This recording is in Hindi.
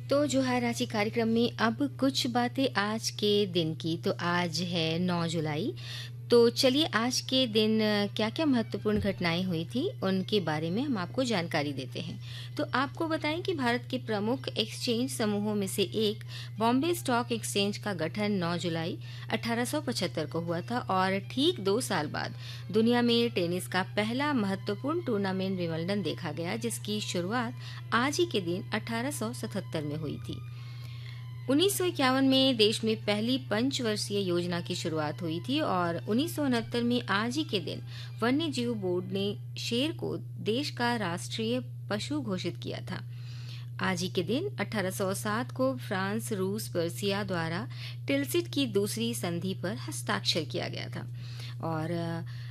तो जो है रांची कार्यक्रम में अब कुछ बातें आज के दिन की। तो आज है 9 जुलाई। तो चलिए आज के दिन क्या-क्या महत्वपूर्ण घटनाएं हुई थी उनके बारे में हम आपको जानकारी देते हैं। तो आपको बताएं कि भारत के प्रमुख एक्सचेंज समूहों में से एक बॉम्बे स्टॉक एक्सचेंज का गठन 9 जुलाई 1875 को हुआ था और ठीक 2 साल बाद दुनिया में टेनिस का पहला महत्वपूर्ण टूर्नामेंट विंबलडन देखा गया, जिसकी शुरुआत आज ही के दिन 1877 में हुई थी। 1951 में देश में पहली पंचवर्षीय योजना की शुरुआत हुई थी और 1969 में आज ही के दिन वन्य जीव बोर्ड ने शेर को देश का राष्ट्रीय पशु घोषित किया था। आज ही के दिन 1807 को फ्रांस, रूस, पर्सिया द्वारा टिलसिट की दूसरी संधि पर हस्ताक्षर किया गया था और